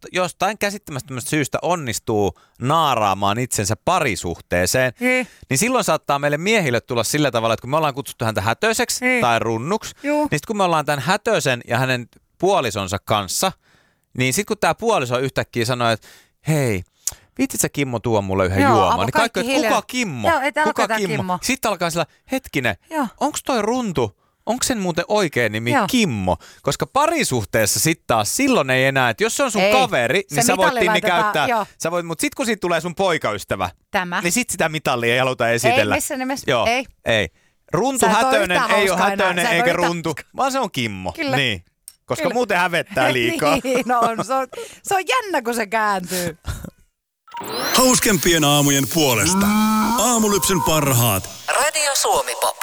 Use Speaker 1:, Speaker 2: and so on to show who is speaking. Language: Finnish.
Speaker 1: jostain käsittämättömästä syystä onnistuu naaraamaan itsensä parisuhteeseen, niin silloin saattaa meille miehille tulla sillä tavalla, että kun me ollaan kutsuttu häntä hätöiseksi tai runnuksi, niin sitten kun me ollaan tämän hätöisen ja hänen puolisonsa kanssa, niin sitten kun tämä puoliso yhtäkkiä sanoo, että hei, viitsit sä Kimmo tuo mulle yhden juomaan? Niin kaikki, että kuka Kimmo?
Speaker 2: Joo,
Speaker 1: kuka Kimmo? Sitten alkaa sillä, hetkinen, onko toi runtu? Onko sen muuten oikea nimi Kimmo? Koska parisuhteessa sitten taas silloin ei enää, että jos se on sun kaveri, niin sä voit Timmi käyttää. Mutta sitten kun siitä tulee sun poikaystävä, niin sitten sitä mitallia ei haluta esitellä.
Speaker 2: Ei missään nimessä.
Speaker 1: Ei. Runtu hätöinen ei ole hätöinen eikä runtu, vaan se on Kimmo.
Speaker 2: Kyllä.
Speaker 1: Niin. Koska muuten hävettää liikaa.
Speaker 2: Niin on. Se on jännä, kun se kääntyy.
Speaker 3: Hauskempien aamujen puolesta. Aamulypsyn parhaat.
Speaker 4: Radio Suomi Pop.